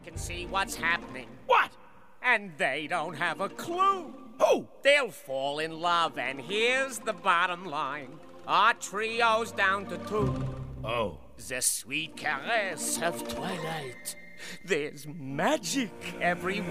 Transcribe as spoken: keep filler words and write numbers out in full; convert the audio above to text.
can see what's happening. What? And they don't have a clue. Who? They'll fall in love, and here's the bottom line. Our trio's down to two. Oh. The sweet caress of twilight. There's magic everywhere.